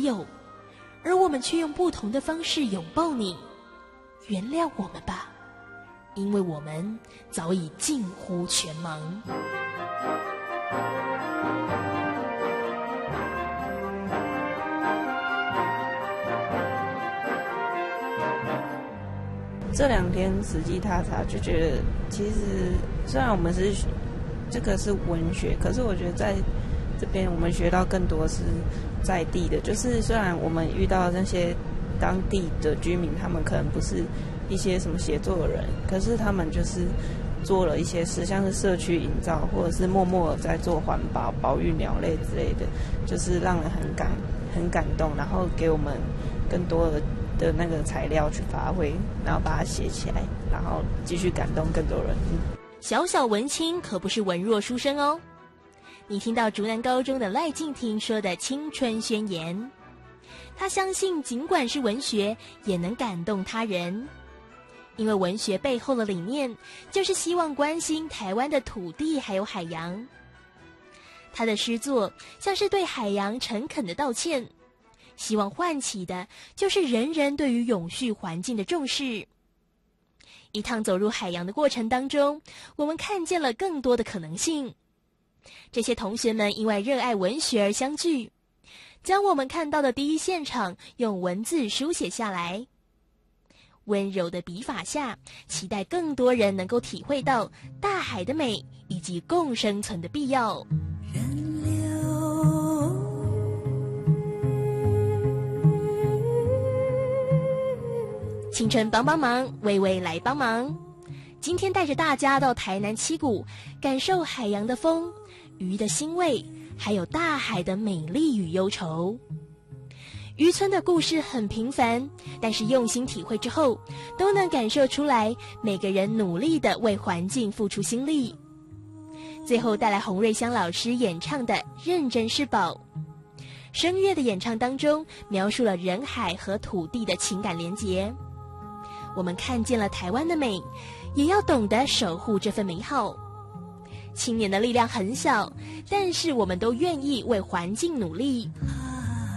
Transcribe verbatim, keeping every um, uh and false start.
有，而我们却用不同的方式拥抱你。原谅我们吧，因为我们早已近乎全盲。 这两天实际踏查就觉得，其实虽然我们是这个是文学，可是我觉得在这边我们学到更多是在地的，就是虽然我们遇到那些当地的居民，他们可能不是一些什么协作的人，可是他们就是做了一些事，像是社区营造，或者是默默在做环保、保育鸟类之类的，就是让人很感很感动，然后给我们更多的的那个材料去发挥，然后把它写起来，然后继续感动更多人。 小小文青可不是文弱书生哦。你听到竹南高中的赖静婷说的青春宣言，她相信尽管是文学，也能感动他人。因为文学背后的理念，就是希望关心台湾的土地还有海洋。他的诗作像是对海洋诚恳的道歉，希望唤起的就是人人对于永续环境的重视。一趟走入海洋的过程当中，我们看见了更多的可能性。这些同学们因为热爱文学而相聚，将我们看到的第一现场用文字书写下来。温柔的笔法下，期待更多人能够体会到大海的美以及共生存的必要。 人流青春帮帮忙，微微来帮忙。今天带着大家到台南七股，感受海洋的风、鱼的腥味，还有大海的美丽与忧愁。渔村的故事很平凡，但是用心体会之后，都能感受出来每个人努力的为环境付出心力。最后带来洪瑞香老师演唱的《认真是宝》。声乐的演唱当中，描述了人海和土地的情感连结。我们看见了台湾的美，也要懂得守护这份美好。青年的力量很小，但是我们都愿意为环境努力。